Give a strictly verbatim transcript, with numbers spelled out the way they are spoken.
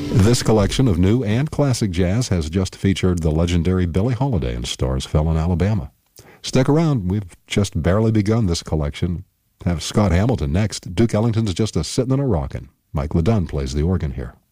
This collection of new and classic jazz has just featured the legendary Billie Holiday in Starsville in Alabama. Stick around. We've just barely begun this collection. Have Scott Hamilton next. Duke Ellington's just a sittin' and a rockin'. Mike LeDunn plays the organ here.